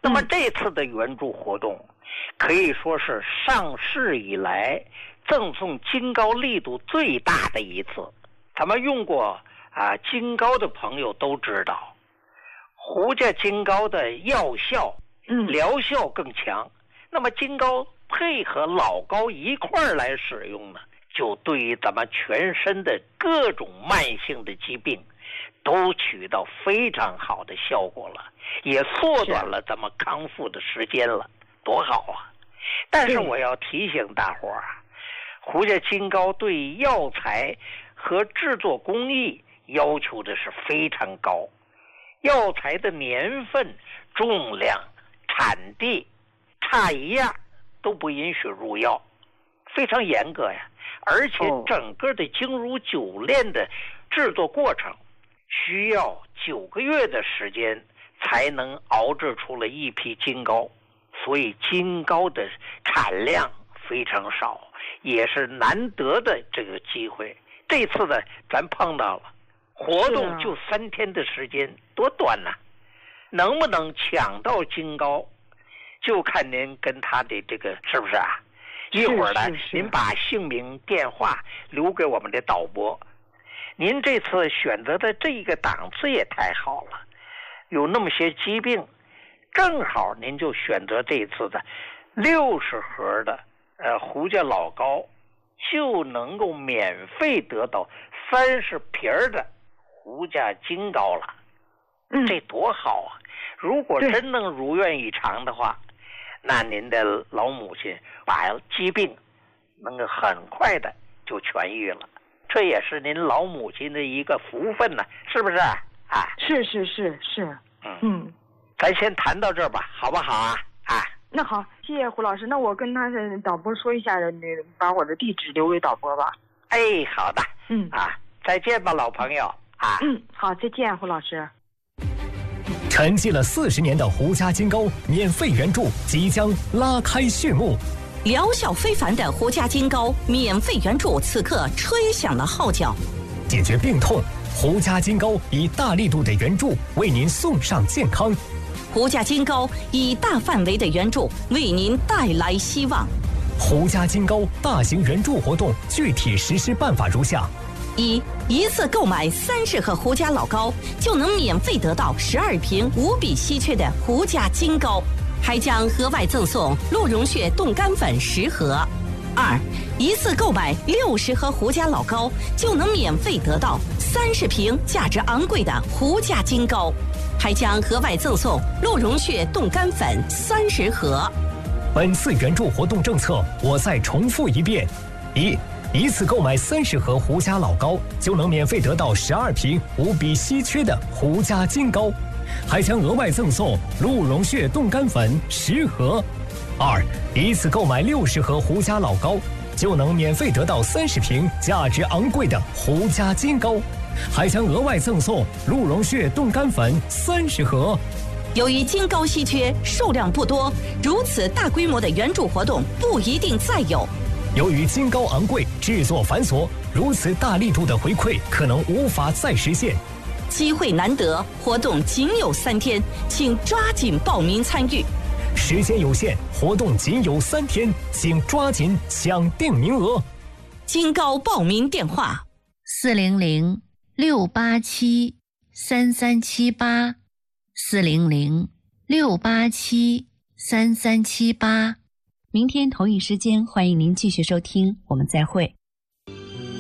那么这次的援助活动可以说是上市以来赠送金糕力度最大的一次。咱们用过金糕的朋友都知道，胡家金糕的药效疗效更强。那么金糕配合老膏一块儿来使用呢，就对于咱们全身的各种慢性的疾病都起到非常好的效果了，也缩短了咱们康复的时间了，多好啊！但是我要提醒大伙儿，胡家金糕对药材和制作工艺要求的是非常高，药材的年份、重量、产地差一样都不允许入药，非常严格呀。而且整个的精如酒炼的制作过程需要9个月的时间才能熬制出了一批金糕，所以金糕的产量非常少，也是难得的这个机会。这次呢，咱碰到了，活动就3天的时间，多短呢！能不能抢到金糕，就看您跟他的这个是不是啊？一会儿呢，您把姓名、电话留给我们的导播。您这次选择的这个档次也太好了，有那么些疾病，正好您就选择这次的60盒的胡家老膏，就能够免费得到30瓶的胡家金糕了。这多好啊！如果真能如愿以偿的话，那您的老母亲把疾病能够很快的就痊愈了，这也是您老母亲的一个福分呢，是不是啊？ 是。 咱先谈到这儿吧，好不好啊？ 那好，谢谢胡老师。那我跟他的导播说一下，把我的地址留给导播吧。 哎，好的。再见吧，老朋友啊。 好，再见，胡老师。 沉寂了40年的胡家金糕免费援助即将拉开序幕， 疗效非凡的胡家金糕免费援助此刻吹响了号角。 解决病痛，胡家金糕以大力度的援助为您送上健康。 胡家金糕以大范围的援助为您带来希望。 胡家金糕大型援助活动具体实施办法如下： 一次购买30盒胡家老膏，就能免费得到12瓶无比稀缺的胡家金膏，还将额外赠送鹿茸血冻干粉10盒。一次购买60盒胡家老膏，就能免费得到30瓶价值昂贵的胡家金膏，还将额外赠送鹿茸血冻干粉30盒。 本次援助活动政策，我再重复一遍：一次购买30盒胡家老膏，就能免费得到12瓶无比稀缺的胡家金膏，还将额外赠送鹿茸血冻干粉10盒。一次购买60盒胡家老膏，就能免费得到30瓶价值昂贵的胡家金膏，还将额外赠送鹿茸血冻干粉30盒。 由于金膏稀缺，数量不多，如此大规模的援助活动不一定再有。 由于金膏昂贵，制作繁琐，如此大力度的回馈可能无法再实现。 机会难得，活动仅有3天，请抓紧报名参与。 时间有限，活动仅有3天，请抓紧抢订名额。 金膏报名电话 ：400-687-3378，400-687-3378。明天同一时间，欢迎您继续收听，我们再会。